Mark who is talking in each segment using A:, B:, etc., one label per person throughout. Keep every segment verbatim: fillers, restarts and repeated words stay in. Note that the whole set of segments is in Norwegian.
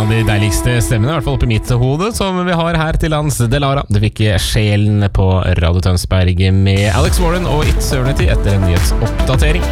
A: av de deiligste stemmene, I hvert fall oppi mitt hode, som vi har her til lands. Delara, du fikk sjelen på Radio Tønsberg med Alex Warren og Eternity etter en nyhetsoppdatering.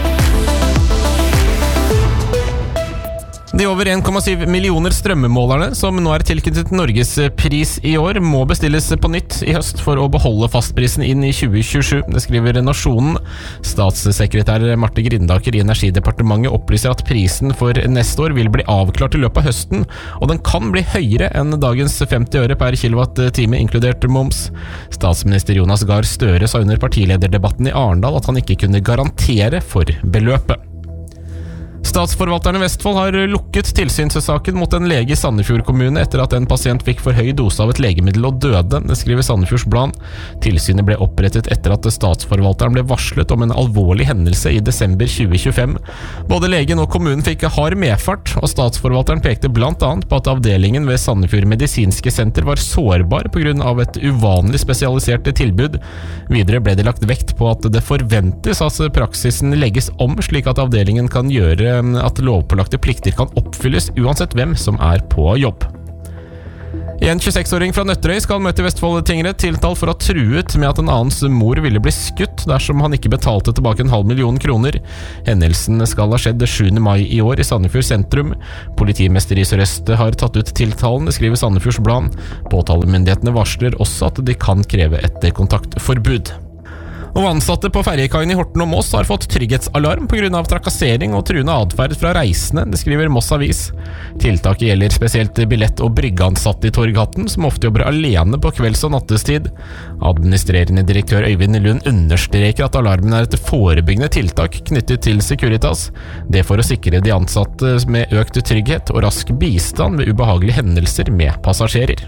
A: De over en komma syv millioner strømmemålerne som nå er tilknyttet Norges pris I år må bestilles på nytt I høst for å beholde fastprisen inn I tjue tjuesju. Det skriver Nasjonen. Statssekretær Marte Grindaker I Energidepartementet opplyser at prisen for neste år vil bli avklart I løpet av høsten, og den kan bli høyere enn dagens femti øre per kilowatt-time inkludert moms. Statsminister Jonas Gahr Støre sa under partilederdebatten I Arendal at han ikke kunne garantere for beløpet. Statsforvalteren I Vestfold har lukket tilsynssaken mot en lege I Sandefjord kommune etter at en pasient fikk for høy dose av et legemiddel og døde, det skriver Sandefjords Blad. Tilsynet ble opprettet etter at statsforvalteren ble varslet om en alvorlig hendelse I desember tjue tjuefem. Både legen og kommunen fikk hard medfart, og statsforvalteren pekte blant annet på at avdelingen ved Sandefjord medisinske senter var sårbar på grunn av et uvanlig spesialisert tilbud. Videre ble det lagt vekt på at det forventes at praksisen legges om slik at avdelingen kan gjøre at lovpålagte plikter kan oppfylles uansett hvem som er på jobb. En tjueseks-åring fra Nøtterøy skal møte Vestfold tingrett tiltalt for å ha truet med at en annens mor ville bli skutt dersom han ikke betalte tilbake en halv million kroner. Hendelsen skal ha skjedd sjuende mai I år I Sandefjord sentrum. Politimester I Sør-Øst har tatt ut tiltalen, det skriver Sandefjords Blad. Påtalemyndighetene varsler også at de kan kreve et kontaktforbud. Og ansatte på ferjekaien I Horten og Moss har fått trygghetsalarm på grunn av trakassering og truende adferd fra reisende, det skriver Moss Avis. Tiltaket gjelder spesielt billett- og bryggeansatte I Torghatten, som ofte jobber alene på kvelds- og nattestid. Administrerende direktør Øyvind Lund understreker at alarmen er et forebyggende tiltak knyttet til Securitas. Det for å sikre de ansatte med økt trygghet og rask bistand ved ubehagelige hendelser med passasjerer.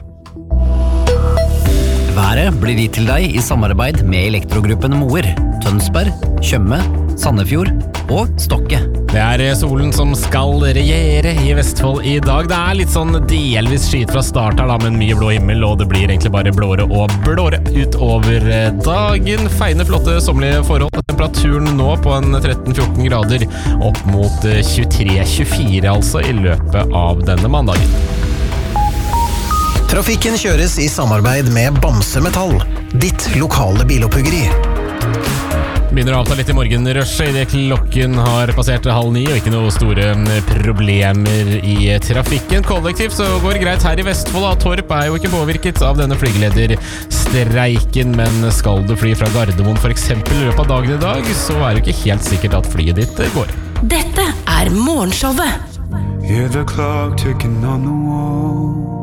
B: Været blir gitt til deg I samarbeid med Elektrogruppen Moer, Tønsberg, Tjøme, Sandefjord og Stokke.
A: Det er solen som skal regjere I Vestfold I dag. Det er litt sånn delvis skyt fra start her da, men mye blå himmel, og det blir egentlig bare blåre og blåre utover dagen. Feine, flotte, sommerlige forhold. Temperaturen nå på en tretten fjorten grader, opp mot tjuetre tjuefire altså I løpet av denne mandagen.
C: Trafikken kjøres I samarbeid med Bamse Metall, ditt lokale biloppuggeri.
A: Begynner å avta litt I morgenrushet I det klokken har passert halv ni, og ikke noen store problemer I trafikken. Kollektivt så går det greit her I Vestfold. Torp er jo ikke påvirket av denne flygelederstreiken, men skal du fly fra Gardermoen for eksempel I løpet av dagen I dag, så er det ikke helt sikkert at flyet ditt går.
D: Dette er Morgenshowet.
E: Hear the clock ticking on the wall.